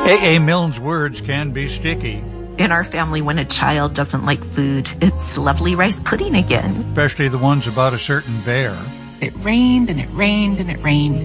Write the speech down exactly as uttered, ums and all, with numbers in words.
A A. Milne's words can be sticky. In our family, when a child doesn't like food, it's lovely rice pudding again. Especially the ones about a certain bear. It rained and it rained and it rained.